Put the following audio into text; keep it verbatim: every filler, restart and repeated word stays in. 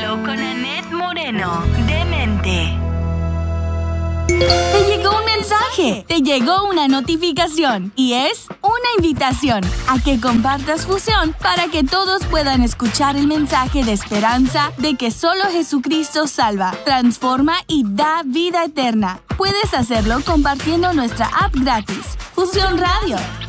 Diario con Annette Moreno, Demente. Te llegó un mensaje, te llegó una notificación y es una invitación a que compartas Fusión para que todos puedan escuchar el mensaje de esperanza de que solo Jesucristo salva, transforma y da vida eterna. Puedes hacerlo compartiendo nuestra app gratis, Fusión Radio.